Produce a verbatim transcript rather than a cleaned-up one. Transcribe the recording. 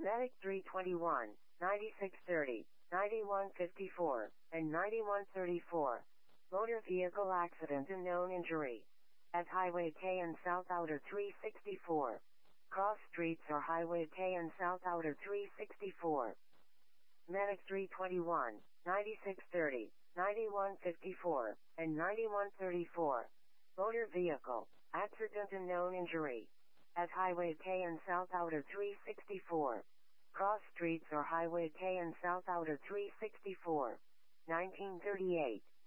Medic three twenty-one, ninety-six thirty, ninety-one fifty-four, and ninety-one thirty-four. Motor vehicle accident and known injury. At Highway K and South Outer three sixty-four. Cross streets are Highway K and South Outer three sixty-four. Medic three twenty-one, ninety-six thirty, ninety-one fifty-four, and ninety-one thirty-four. Motor vehicle accident and known injury. At Highway K and South Outer three sixty-four. Cross streets are Highway K and South Outer three sixty-four. nineteen thirty-eight.